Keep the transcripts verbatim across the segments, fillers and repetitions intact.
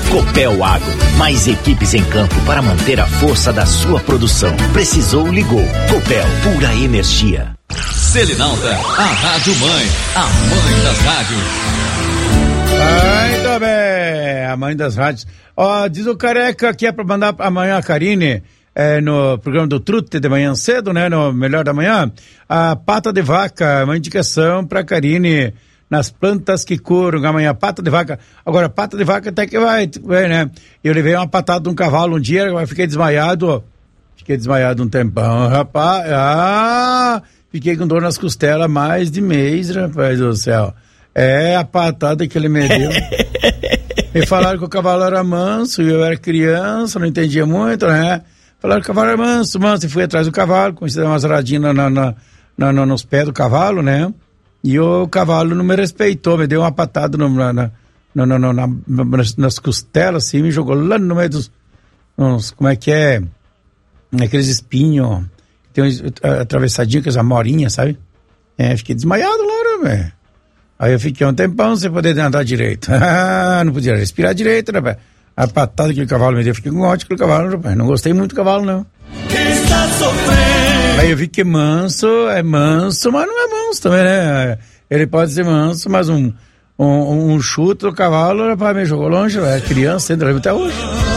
Copel Agro, mais equipes em campo para manter a força da sua produção. Precisou, ligou. Copel, pura energia. Selinalta, a Rádio Mãe, a mãe das rádios. Muito bem, a mãe das rádios. Ó, diz o Careca que é pra mandar amanhã a Karine, é, no programa do Trute de manhã cedo, né, no Melhor da Manhã, a pata de vaca, uma indicação pra Karine nas plantas que curam amanhã, pata de vaca. Agora, pata de vaca até que vai, vai, né? Eu levei uma patada de um cavalo um dia, eu fiquei desmaiado, ó. Fiquei desmaiado um tempão, rapaz. Ah, fiquei com dor nas costelas mais de mês, rapaz do céu. É a patada que ele me deu. Me falaram que o cavalo era manso, e eu era criança, não entendia muito, né? Falaram que o cavalo era manso, manso, e fui atrás do cavalo, comecei a dar umas radinhas na, na, na, na, nos pés do cavalo, né? E o cavalo não me respeitou, me deu uma patada no, na, na, na, na, na, nas, nas costelas, assim, me jogou lá no meio dos, uns, como é que é, aqueles espinhos, tem uns atravessadinhos, aquelas amorinhas, sabe? É, fiquei desmaiado lá, né? Aí eu fiquei um tempão sem poder andar direito. Não podia respirar direito, rapaz. A patada que o cavalo me deu, fiquei com ódio com o cavalo, rapaz. Não gostei muito do cavalo, não. Está sofrendo. Aí eu vi que manso, é manso, mas não é manso também, né? Ele pode ser manso, mas um, um, um chute do cavalo, rapaz, me jogou longe, é criança, ainda lembro até hoje.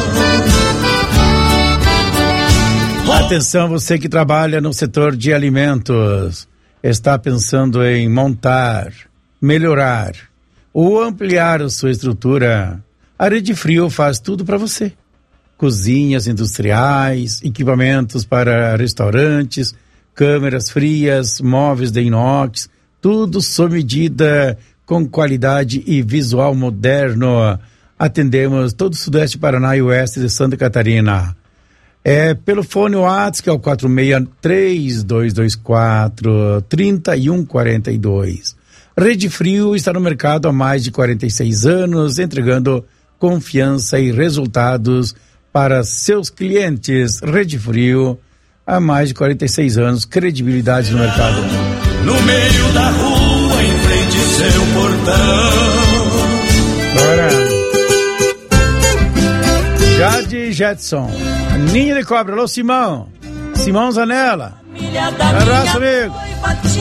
Atenção, você que trabalha no setor de alimentos, está pensando em montar, melhorar ou ampliar a sua estrutura, a Rede Frio faz tudo para você. Cozinhas industriais, equipamentos para restaurantes, câmeras frias, móveis de inox, tudo sob medida, com qualidade e visual moderno. Atendemos todo o Sudeste Paraná e Oeste de Santa Catarina. É pelo fone WhatsApp, que é o quatro seis três, dois dois quatro, três um quatro dois. Rede Frio está no mercado há mais de quarenta e seis anos, entregando confiança e resultados para seus clientes. Rede Frio, há mais de quarenta e seis anos, credibilidade no mercado. No meio da rua, em frente ao seu portão. Bora. Jade Jetson, Ninho de Cobra. Alô, Simão. Simão Zanella. Abraço, amigo.